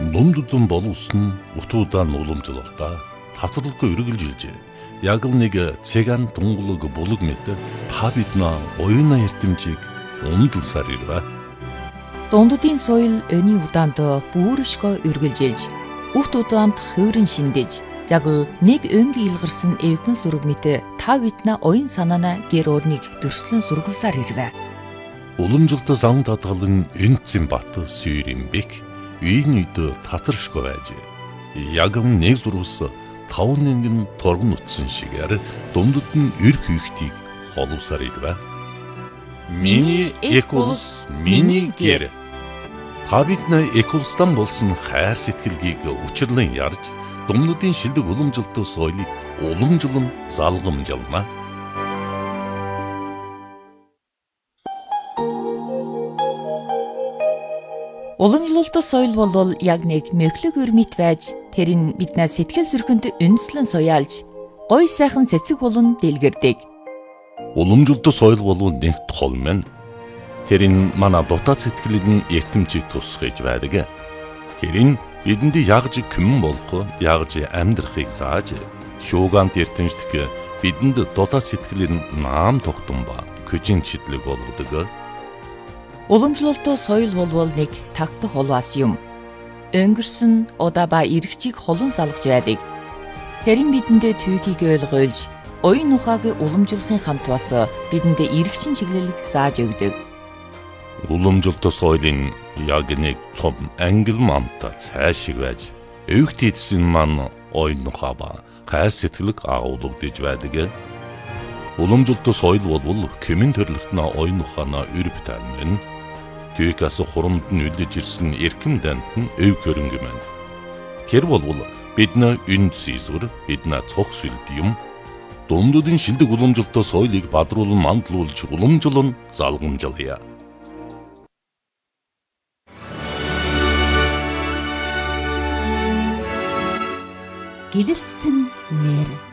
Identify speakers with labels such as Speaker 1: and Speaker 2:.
Speaker 1: Ном дудун болуулсан утуудаа уламжлалтаа тасралгүй үргэлжилжээ. Яг л нэг цэган дунгулаг булаг мэт та биднаа оюуна эрдэмжийг умдалсаар ирвэ.
Speaker 2: Дундуудын соёл өний удаанд бүршгөө үргэлжилж, үхт удаанд хөөрөн шиндэж, яг л нэг өнгийн илгарсан эвгэн сүрэг мэт та биднаа оюун санаана гэр орныг дөрслөн сургалсаар ирвэ.
Speaker 1: Уламжлалт зан татгалын энцэн бат сүйрэмбек үйн үйд татаршгүй байж. Яг нэг зурвас 5 нэгэн торгон утсан шигээр дундад нь эр хийхтийг холуусаар ирвэ. Миний эколс, миний гэр. Та бидний эколстан болсон хайр сэтгэлгийг учирлан ярьж, дундадын шилдэг уламжлалт соёлыг уламжлан залгамжлана.
Speaker 2: Уламжлалт соёл бол яг нэг мөхлөг өрмит байж, тэр нь биднээс сэтгэл зүрхэнд үнслэн суяалж, гоё сайхан цэцэг болон дэлгэрдэг.
Speaker 1: Уламжлалт соёл бол нэг тол мэн. Тэр нь манай дотоод сэтгэлийн эртэмжийг тусгаж байдаг. Тэр нь бидэнд ягж күмэн болох, ягж амьдрахыг зааж, шуугант эртэмжлэх бидэнд дотоод сэтгэлийн наам тогтон ба көжин чидлэг болгодог.
Speaker 2: Уламжлалт соёл бол нэг тагтах улваас юм. Өнгөрсөн удаа ба иргэчийг холон салгаж байдаг. Тэр нь бидэндээ түүхийг ойлгуулж, оюун ухааг уламжлахын хамт бас бидэндээ иргэчин чиглэлийг зааж өгдөг.
Speaker 1: Уламжлалт соёлын яг нэг том ангил мамта цаашиг байж, өвгт эдсэн маань оюун ухаа ба хайр сэтгэлэг агуулгадж байдаг. Уламжлалт соёл бол кэмэн төрлөختнө оюун ухаана өрөв тань. Түүхээс хурамд нь үлдэж ирсэн эрхэм дант нь өв хөрөнгө мэн. Тэр бол бидний үнд сийсвэр, бидний цог сүлд юм. Дундуудын шилдэг уламжлалт соёлыг бадруулан мандлуулж уламжлан залгамжлая.
Speaker 3: Гэрэлцэн нэр